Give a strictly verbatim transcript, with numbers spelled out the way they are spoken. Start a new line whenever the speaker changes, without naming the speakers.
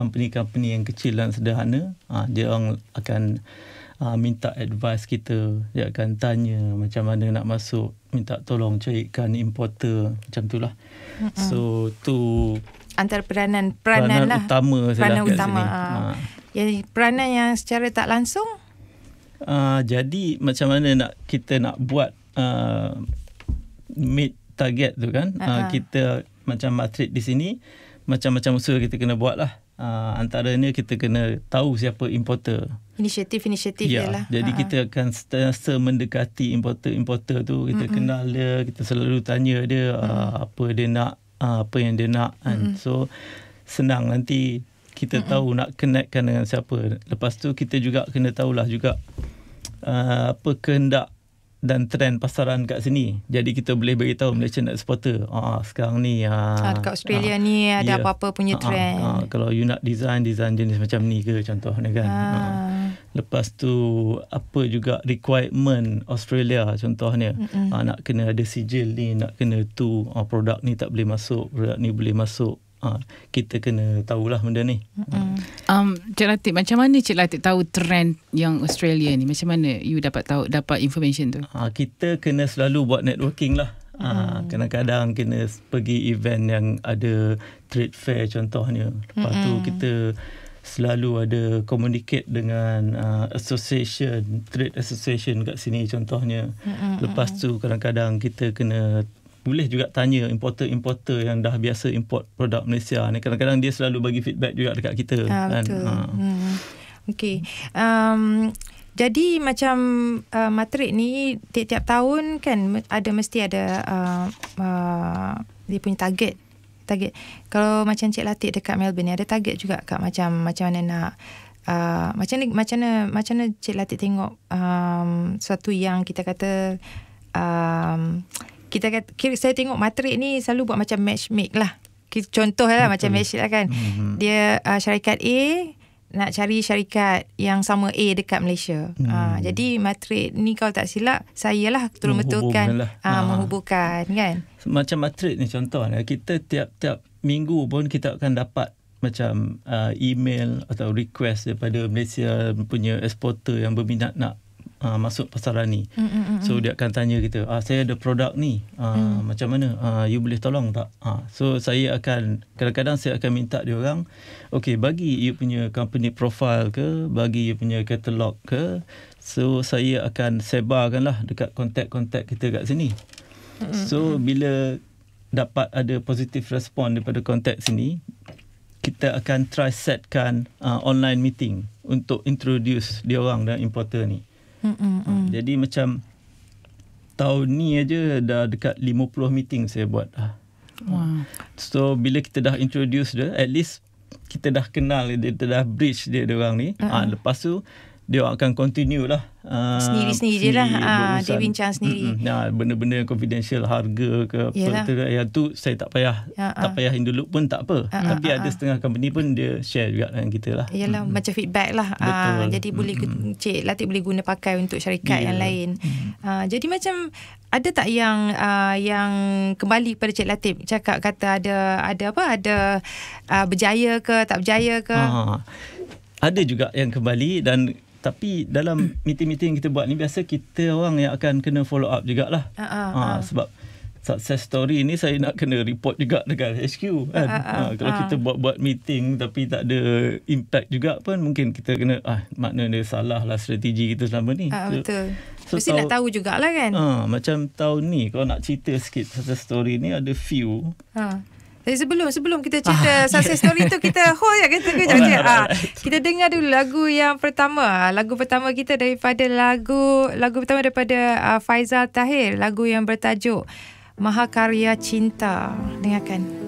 company-company yang kecil dan sederhana, uh, dia orang akan uh, minta advice kita. Dia akan tanya macam mana nak masuk, minta tolong carikan importer, macam tu lah. Mm-hmm. So tu
antara peranan peranan, peranan lah
utama
peranan
kat
utama.
sini.
Uh,
uh.
Yang peranan yang secara tak langsung.
Uh, jadi macam mana nak kita nak buat uh, meet target tu kan. Uh-huh. Uh, kita macam Matrix di sini macam-macam usaha kita kena buat lah. Uh, antaranya kita kena tahu siapa importer.
Inisiatif-inisiatif
ya,
dia lah.
Jadi uh-huh. kita akan sentiasa mendekati importer-importer tu. Kita uh-huh. kenal dia, kita selalu tanya dia uh-huh. uh, apa dia nak, uh, apa yang dia nak kan. Uh-huh. So senang nanti kita uh-huh. tahu nak connectkan dengan siapa. Lepas tu kita juga kena tahulah juga uh, apa kehendak dan trend pasaran kat sini. Jadi kita boleh beritahu Malaysian exporter, ah sekarang ni ah,
ah dekat Australia ah, ni ada yeah. apa-apa punya
ah,
trend.
Ah, ah, kalau you nak design design jenis macam ni ke contohnya kan. Ah. Ah. Lepas tu apa juga requirement Australia contohnya. Ah, nak kena ada sijil ni, nak kena tu, ah, produk ni tak boleh masuk, produk ni boleh masuk. Ha, kita kena tahulah benda ni.
Mm-hmm. Um, Cik Latif, macam mana Cik Latif tahu trend yang Australia ni? Macam mana you dapat tahu, dapat information tu?
Ha, kita kena selalu buat networking lah. Ha, mm. Kadang-kadang kena pergi event yang ada trade fair contohnya. Lepas mm-hmm. tu kita selalu ada communicate dengan uh, association, trade association kat sini contohnya. Mm-hmm. Lepas tu kadang-kadang kita kena boleh juga tanya importer-importer yang dah biasa import produk Malaysia ni. Kadang-kadang dia selalu bagi feedback juga dekat kita.
Ha,
kan?
Betul.
Ha.
Hmm. Okey. Um, jadi macam uh, Matrix ni tiap-tiap tahun kan ada mesti ada uh, uh, dia punya target. Target. Kalau macam Cik Latif dekat Melbourne ni ada target juga Kak, macam macam mana nak uh, macam ni macam mana macam mana Cik Latif tengok um, suatu yang kita kata um, kita kata, saya tengok Matrix ni selalu buat macam matchmake lah. Contoh lah macam match lah kan. Mm-hmm. Dia uh, syarikat A nak cari syarikat yang sama A dekat Malaysia. Mm. Uh, jadi Matrix ni kalau tak silap saya lah turun betulkan
lah.
uh, ha. menghubungkan kan.
Macam Matrix ni contoh lah. Kita tiap-tiap minggu pun kita akan dapat macam uh, email atau request daripada Malaysia punya exporter yang berminat nak Uh, masuk pasaran ni. Mm-mm. So dia akan tanya kita, ah, saya ada produk ni, uh, mm. macam mana, uh, you boleh tolong tak? Uh, so saya akan, kadang-kadang saya akan minta dia orang, okay, bagi you punya company profile ke, bagi you punya katalog ke. So saya akan sebarkan lah dekat kontak-kontak kita kat sini. Mm-mm. So bila dapat ada positif respon daripada kontak sini, kita akan try setkan uh, online meeting untuk introduce dia orang dan importer ni. Mm-mm. Jadi macam tahun ni aja dah dekat lima puluh meeting saya buat. Wow. So bila kita dah introduce dia, at least kita dah kenal dia, kita dah bridge dia orang ni. Uh-huh. Ha, lepas tu dia akan continue lah. Uh,
Sendiri-sendiri je lah. Uh, dia bincang sendiri.
Nah, benda-benda yang confidential, harga ke apa tu, yang tu saya tak payah uh-huh. tak payah in the loop pun tak apa. Uh-huh. Tapi ada setengah company pun dia share juga dengan kita lah.
Yalah, mm-hmm. macam feedback lah. Uh, jadi boleh mm-hmm. Cik Latif boleh guna pakai untuk syarikat yeah. yang lain. Mm-hmm. Uh, jadi macam ada tak yang uh, yang kembali pada Cik Latif cakap kata ada ada apa ada uh, berjaya ke tak berjaya ke?
Uh, ada juga yang kembali, dan tapi dalam meeting-meeting kita buat ni biasa kita orang yang akan kena follow up jugalah. Uh, uh, uh. Uh, sebab success story ni saya nak kena report juga dekat H Q kan. Uh, uh, uh, kalau uh. kita buat-buat meeting tapi tak ada impact juga pun mungkin kita kena ah maknanya salah lah strategi kita selama ni.
Uh, betul.
So,
mesti
tahu,
nak tahu jugalah kan.
Uh, macam tahun ni kalau nak cerita sikit success story ni ada few.
Uh. Tapi sebelum sebelum kita cerita ah, success story tu, kita hold ya kita kejap je. Ah, kita dengar dulu lagu yang pertama. Lagu pertama kita daripada lagu lagu pertama daripada uh, Faizal Tahir, lagu yang bertajuk Mahakarya Cinta. Dengarkan.